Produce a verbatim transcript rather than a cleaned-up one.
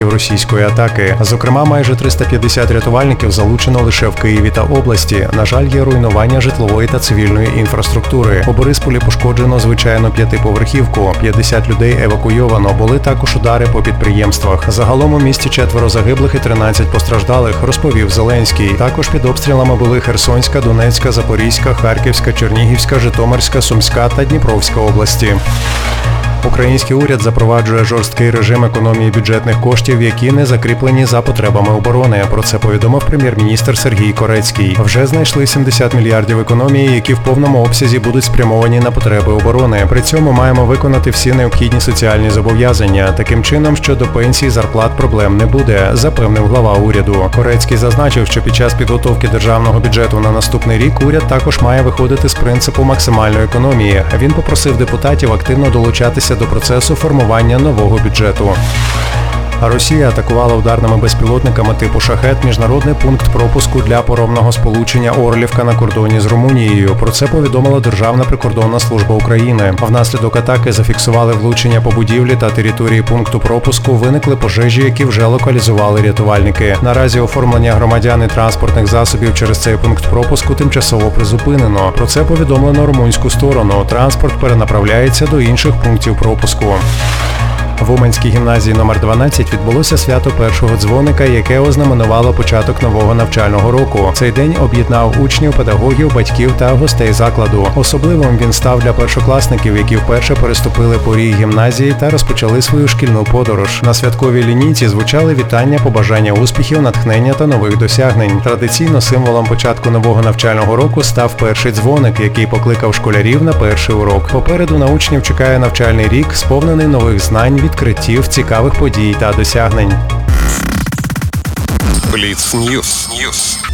російської атаки. Зокрема, майже триста п'ятдесят рятувальників залучено лише в Києві та області. На жаль, є руйнування житлової та цивільної інфраструктури. У Борисполі пошкоджено звичайну п'ятиповерхівку. п'ятдесят людей евакуйовано. Були також удари по підприємствах. Загалом у місті четверо загиблих і тринадцять постраждалих, розповів Зеленський. Також під обстрілами були Херсонська, Донецька, Запорізька, Харківська, Чернігівська, Житомирська, Сумська та Дніпровська області. Український уряд запроваджує жорсткий режим економії бюджетних коштів, які не закріплені за потребами оборони. Про це повідомив прем'єр-міністр Сергій Корецький. Вже знайшли сімдесят мільярдів економії, які в повному обсязі будуть спрямовані на потреби оборони. При цьому маємо виконати всі необхідні соціальні зобов'язання. Таким чином, щодо пенсій, зарплат проблем не буде, запевнив глава уряду. Корецький зазначив, що під час підготовки державного бюджету на наступний рік уряд також має виходити з принципу максимальної економії. Він попросив депутатів активно долучатися до процесу формування нового бюджету. Росія атакувала ударними безпілотниками типу «Шахет» міжнародний пункт пропуску для паромного сполучення Орлівка на кордоні з Румунією. Про це повідомила Державна прикордонна служба України. Внаслідок атаки зафіксували влучення по будівлі та території пункту пропуску, виникли пожежі, які вже локалізували рятувальники. Наразі оформлення громадян і транспортних засобів через цей пункт пропуску тимчасово призупинено. Про це повідомлено румунську сторону. Транспорт перенаправляється до інших пунктів пропуску. В Уманській гімназії номер дванадцять відбулося свято першого дзвоника, яке ознаменувало початок нового навчального року. Цей день об'єднав учнів, педагогів, батьків та гостей закладу. Особливим він став для першокласників, які вперше переступили поріг гімназії та розпочали свою шкільну подорож. На святковій лінійці звучали вітання, побажання успіхів, натхнення та нових досягнень. Традиційно символом початку нового навчального року став перший дзвоник, який покликав школярів на перший урок. Попереду на учнів чекає навчальний рік, сповнений нових знань, відкриттів, цікавих подій та досягнень. Бліц Ньюс.